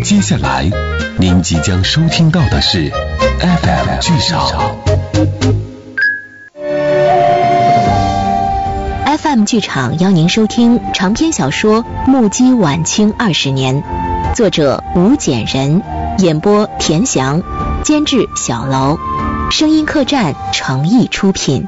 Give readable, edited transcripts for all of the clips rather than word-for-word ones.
接下来您即将收听到的是 FM 剧场。 FM 剧场邀您收听长篇小说《目击晚清20年》，作者吴简人，演播田翔，监制小楼，声音客栈诚意出品。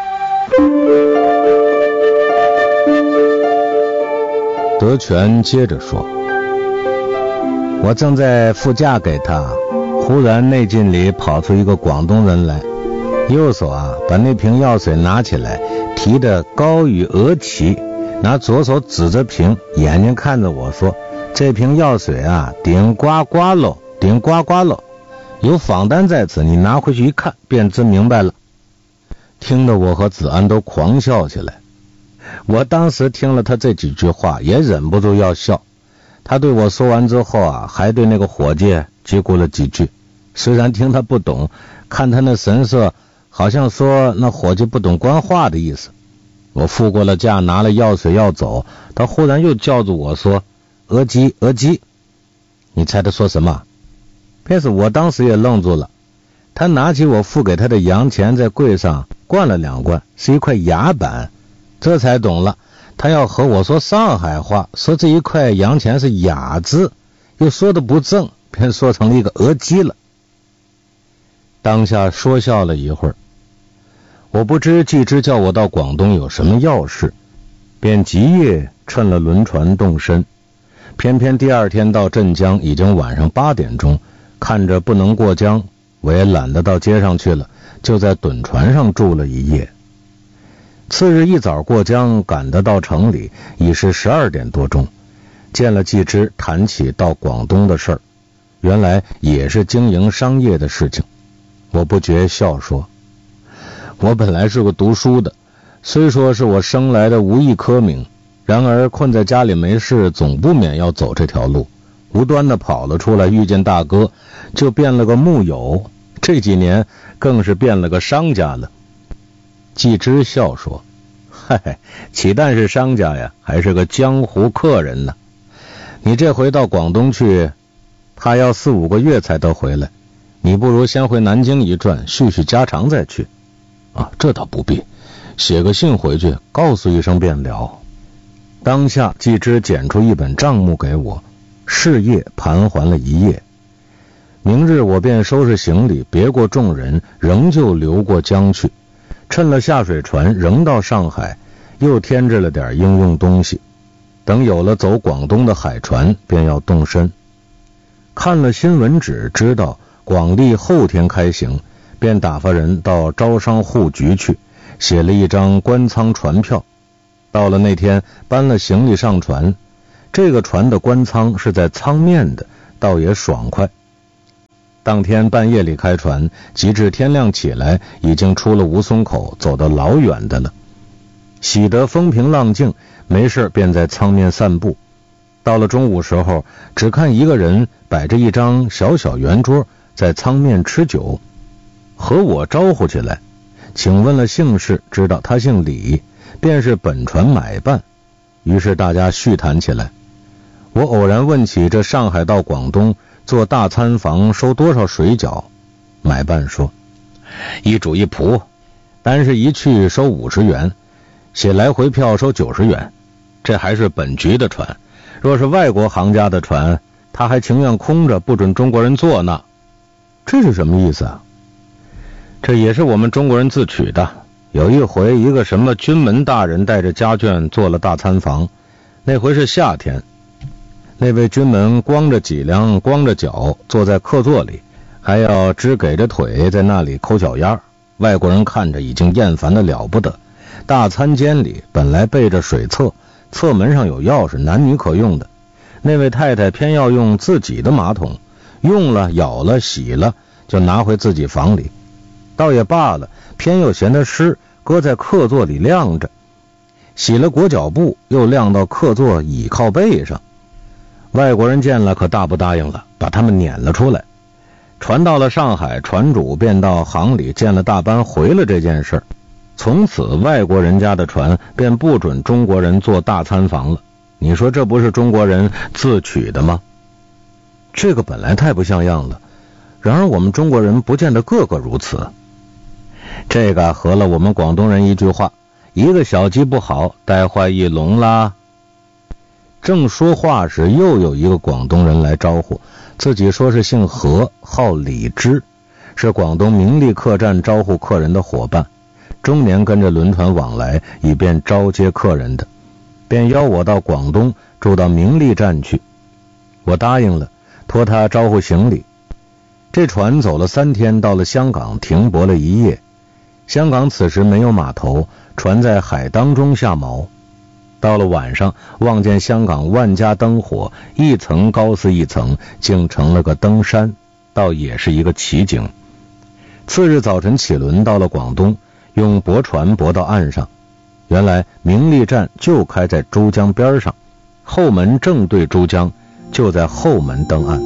德全接着说，我正在副驾给他，忽然内镜里跑出一个广东人来，右手把那瓶药水拿起来，提得高于额齐，拿左手指着瓶，眼睛看着我说，这瓶药水顶呱呱喽，顶呱呱喽，有仿单在此，你拿回去一看便知明白了。听得我和子安都狂笑起来。我当时听了他这几句话也忍不住要笑，他对我说完之后还对那个伙计嘀咕了几句，虽然听他不懂，看他那神色好像说那伙计不懂官话的意思。我付过了价，拿了药水要走，他忽然又叫住我说，额吉额吉，你猜他说什么？便是我当时也愣住了。他拿起我付给他的洋钱，在柜上灌了2灌，是一块牙板，这才懂了，他要和我说上海话，说这一块洋钱是哑字，又说的不正，便说成了一个额吉了。当下说笑了一会儿，我不知季之叫我到广东有什么要事，便即夜趁了轮船动身。偏偏第二天到镇江已经晚上8点钟，看着不能过江，我也懒得到街上去了，就在趸船上住了一夜。次日一早过江，赶得到城里，已是12点多钟，见了季之，谈起到广东的事儿，原来也是经营商业的事情。我不觉笑说，我本来是个读书的，虽说是我生来的无意科名，然而困在家里没事，总不免要走这条路，无端的跑了出来，遇见大哥，就变了个木友，这几年更是变了个商家了。季之笑说，嗨，岂但是商家呀，还是个江湖客人呢。你这回到广东去，他要4、5个月才得回来，你不如先回南京一转，叙叙家常再去。这倒不必，写个信回去，告诉一声便了。当下季之捡出一本账目给我，事业盘桓了一夜。明日我便收拾行李，别过众人，仍旧流过江去，趁了下水船，仍到上海，又添置了点应用东西。等有了走广东的海船，便要动身。看了新闻纸，知道广利后天开行，便打发人到招商户局去，写了一张官舱船票。到了那天，搬了行李上船，这个船的官舱是在舱面的，倒也爽快。当天半夜里开船，及至天亮起来，已经出了吴淞口，走得老远的了。喜得风平浪静，没事便在舱面散步。到了中午时候，只看一个人摆着一张小小圆桌，在舱面吃酒，和我招呼起来，请问了姓氏，知道他姓李，便是本船买办。于是大家叙谈起来。我偶然问起这上海到广东做大餐房收多少水饺，买办说一主一仆，单是一去收50元，写来回票收90元，这还是本局的船，若是外国行家的船，他还情愿空着，不准中国人坐呢。这是什么意思啊？这也是我们中国人自取的。有一回一个什么军门大人带着家眷做了大餐房，那回是夏天，那位军门光着脊梁光着脚坐在客座里，还要支给着腿在那里抠脚丫，外国人看着已经厌烦的了不得。大餐间里本来备着水厕，侧门上有钥匙，男女可用的，那位太太偏要用自己的马桶，用了舀了洗了就拿回自己房里，倒也罢了，偏又嫌它湿，搁在客座里晾着，洗了裹脚布又晾到客座倚靠背上。外国人见了可大不答应了，把他们撵了出来。船到了上海，船主便到行里见了大班，回了这件事。从此外国人家的船便不准中国人做大餐房了。你说这不是中国人自取的吗？ 这个本来太不像样了，然而我们中国人不见得个个如此。这个合了我们广东人一句话，一个小鸡不好，带坏一笼啦。正说话时，又有一个广东人来招呼，自己说是姓何，号李之，是广东明利客栈招呼客人的伙伴，终年跟着轮船往来，以便招接客人的，便邀我到广东住到明利站去。我答应了，托他招呼行李。这船走了3天，到了香港，停泊了1夜。香港此时没有码头，船在海当中下锚。到了晚上，望见香港万家灯火，一层高似一层，竟成了个灯山，倒也是一个奇景。次日早晨起轮到了广东，用驳船驳到岸上。原来明利站就开在珠江边上，后门正对珠江，就在后门登岸。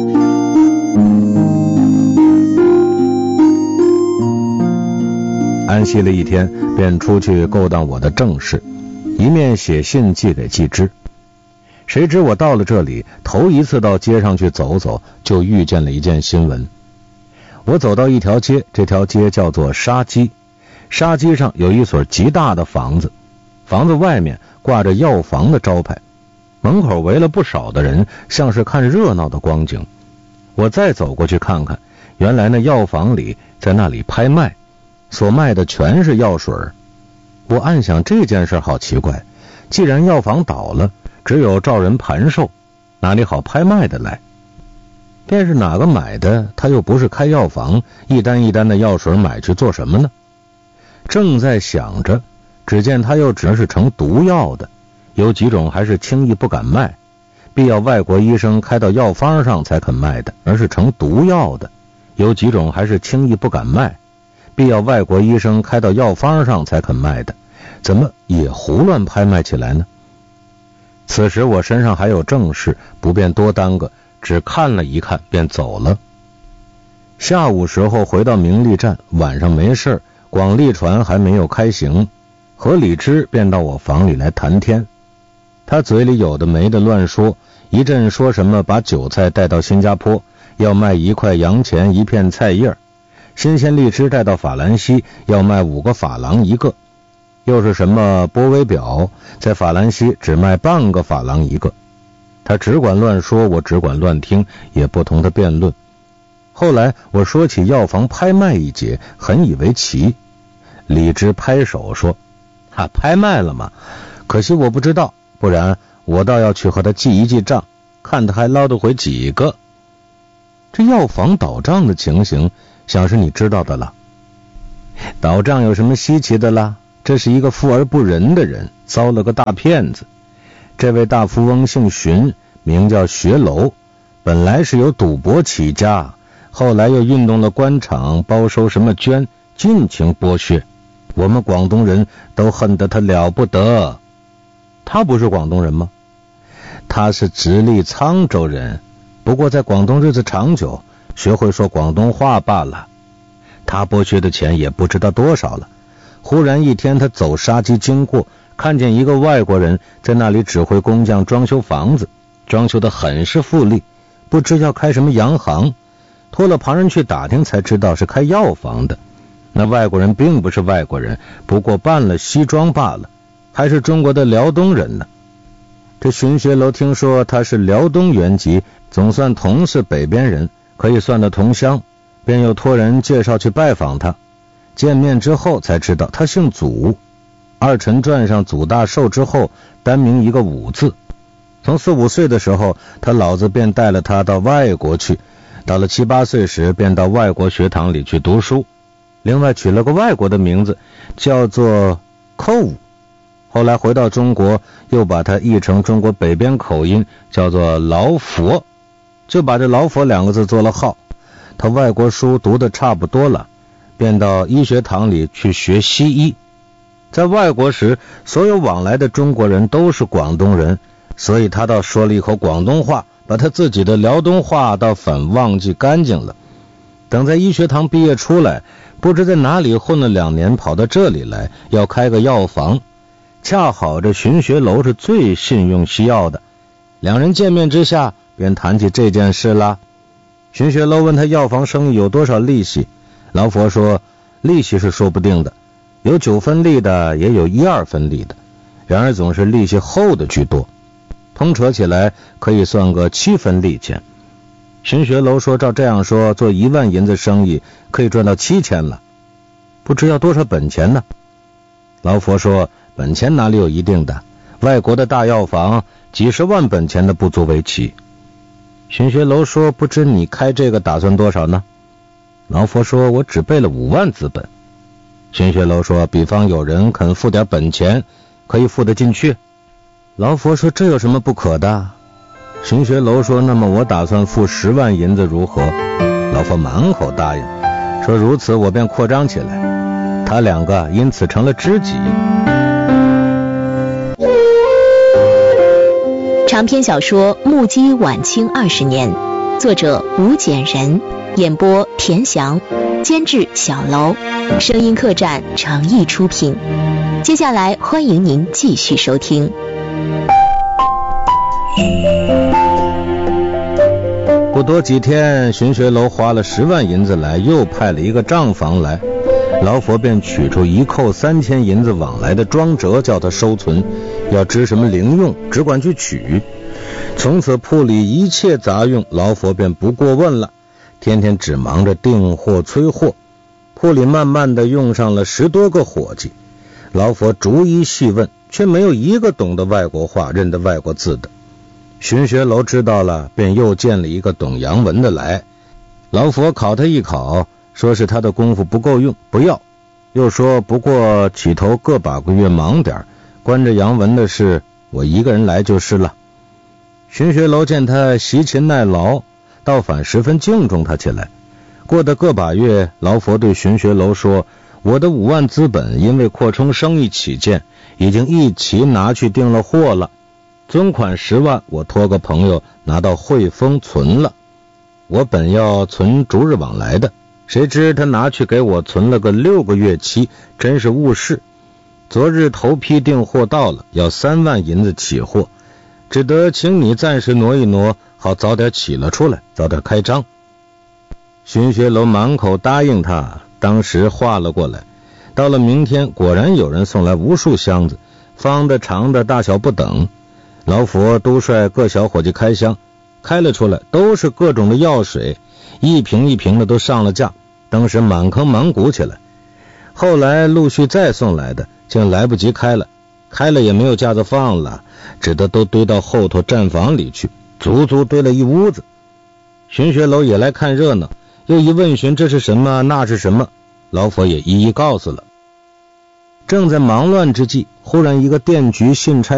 安息了1天，便出去勾当我的正事，一面写信寄给季之。谁知我到了这里，头一次到街上去走走，就遇见了一件新闻。我走到一条街，这条街叫做沙基，沙基上有一所极大的房子，房子外面挂着药房的招牌，门口围了不少的人，像是看热闹的光景。我再走过去看看，原来那药房里在那里拍卖，所卖的全是药水。我暗想这件事好奇怪，既然药房倒了，只有照人盘售，哪里好拍卖的来？便是哪个买的，他又不是开药房，一单一单的药水买去做什么呢？正在想着，只见他又只是成毒药的，有几种还是轻易不敢卖，必要外国医生开到药方上才肯卖的，而是成毒药的，有几种还是轻易不敢卖，必要外国医生开到药方上才肯卖的，怎么也胡乱拍卖起来呢？此时我身上还有正事，不便多耽搁，只看了一看便走了。下午时候回到明利站，晚上没事，广利船还没有开行，何李之便到我房里来谈天。他嘴里有的没的乱说，一阵说什么把韭菜带到新加坡，要卖1块洋钱1片菜叶，新鲜荔枝带到法兰西，要卖5个法郎1个，又是什么波威表，在法兰西只卖半个法郎1个。他只管乱说，我只管乱听，也不同他辩论。后来我说起药房拍卖一节，很以为奇。李之拍手说：“拍卖了吗？可惜我不知道，不然我倒要去和他记一记账，看他还捞得回几个。”这药房倒账的情形，想是你知道的了。倒账有什么稀奇的啦？这是一个富而不仁的人，遭了个大骗子。这位大富翁姓荀，名叫学楼，本来是由赌博起家，后来又运动了官场，包收什么捐，尽情剥削。我们广东人都恨得他了不得。他不是广东人吗？他是直隶沧州人，不过在广东日子长久，学会说广东话罢了。他剥削的钱也不知道多少了。忽然一天，他走沙基经过，看见一个外国人在那里指挥工匠装修房子，装修得很是富丽，不知要开什么洋行，托了旁人去打听，才知道是开药房的。那外国人并不是外国人，不过扮了西装罢了，还是中国的辽东人呢。这荀学楼听说他是辽东原籍，总算同是北边人，可以算得同乡，便又托人介绍去拜访他。见面之后才知道他姓祖，二陈传上祖大寿之后单名一个武字。从4、5岁的时候，他老子便带了他到外国去，到了7、8岁时便到外国学堂里去读书，另外取了个外国的名字，叫做寇。后来回到中国，又把它译成中国北边口音，叫做劳佛，就把这劳佛2个字做了号。他外国书读得差不多了，便到医学堂里去学西医。在外国时，所有往来的中国人都是广东人，所以他倒说了一口广东话，把他自己的辽东话倒反忘记干净了。等在医学堂毕业出来，不知在哪里混了2年，跑到这里来，要开个药房。恰好这荀学楼是最信用西药的，2人见面之下便谈起这件事了。荀学楼问他药房生意有多少利息，老佛说利息是说不定的，有9分利的，也有1-2分利的，然而总是利息厚的居多，通扯起来可以算个7分利钱。荀学楼说照这样说，做1万银子生意可以赚到7000了，不知要多少本钱呢？老佛说本钱哪里有一定的，外国的大药房几十万本钱的不足为奇。荀学楼说不知你开这个打算多少呢？老佛说我只备了5万资本。荀学楼说比方有人肯付点本钱，可以付得进去。老佛说这有什么不可的？荀学楼说那么我打算付10万银子如何？老佛满口答应，说如此我便扩张起来，他2个因此成了知己。 长篇小说《目击晚清20年》，作者吴简人，演播田翔，监制小楼，声音客栈诚意出品。接下来欢迎您继续收听。 不多几天，荀学楼花了10万银子来，又派了一个账房来，老佛便取出1扣3000银子往来的庄折，叫他收存，要支什么零用只管去取。从此铺里一切杂用老佛便不过问了，天天只忙着订货催货，铺里慢慢的用上了10多个伙计。老佛逐一细问，却没有一个懂得外国话认得外国字的。荀学楼知道了，便又见了一个懂洋文的来，老佛考他一考，说是他的功夫不够用，不要，又说不过起头个把个月忙点，关着洋文的事我一个人来就是了。荀学楼见他习勤耐劳，倒反十分敬重他起来。过得个把月，老佛对荀学楼说，我的5万资本因为扩充生意起见，已经一齐拿去订了货了，存款10万我托个朋友拿到汇丰存了，我本要存逐日往来的，谁知他拿去给我存了个6个月期，真是误事。昨日头批订货到了，要3万银子起货，只得请你暂时挪一挪，好早点起了出来，早点开张。荀学楼满口答应他，当时画了过来。到了明天，果然有人送来无数箱子，方的长的大小不等。老佛都率各小伙计开箱，开了出来，都是各种的药水，一瓶一瓶的都上了架，当时满坑满谷起来。后来陆续再送来的，竟来不及开了，开了也没有架子放了，只得都堆到后头站房里去，足足堆了一屋子。荀学楼也来看热闹，又一问询这是什么那是什么，老佛也一一告诉了。正在忙乱之际，忽然一个电局信差